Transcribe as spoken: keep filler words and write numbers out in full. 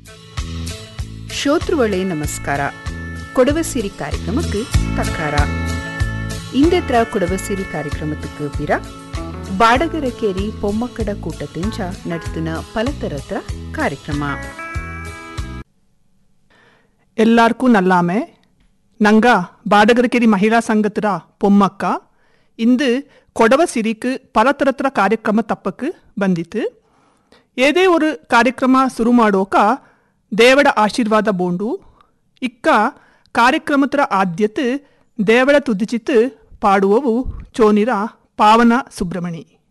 ಶ್ರೋತೃಗಳೇ ನಮಸ್ಕಾರ. ಕೊಡವಸಿರಿ ಕಾರ್ಯಕ್ರಮಕ್ಕೆ ತಕ್ಕಾರ. ಇಂದೆತ್ರ ಕೊಡವಸಿರಿ ಕಾರ್ಯಕ್ರಮத்துக்கு பிற ಬಾಡಗರಕೇರಿ ಪೊಮ್ಮಕ್ಕಡ ಕೂಟತಿಂಚ ನಡ್ತಿನ ಪಲತರತ್ರ ಕಾರ್ಯಕ್ರಮ. ಎಲ್ಲಾರ್ಗೂ ನಲ್ಲಾಮೆ ನಂಗ ಬಾಡಗರಕೇರಿ ಮಹಿಳಾ ಸಂಘತ್ರ பொம்மக்க ಇಂದು ಕೊಡವ ಸಿರಿக்கு ಪಲತರತ್ರ ಕಾರ್ಯಕ್ರಮ ತಪ್ಪಕ್ಕೆ ಬಂದಿತ್ತು. ಏದೇ ஒரு ಕಾರ್ಯಕ್ರಮ ಶುರು ಮಾಡೋಕ ದೇವಡ ಆಶೀರ್ವಾದ ಬೋಂಡು ಇಕ್ಕ ಕಾರ್ಯಕ್ರಮತ್ರ ಆದ್ಯತೆ ದೇವಳ ತುದಿಚಿತ್ತು ಪಾಡುವವು ಚೋನಿರ ಪಾವನ ಸುಬ್ರಹ್ಮಣಿ.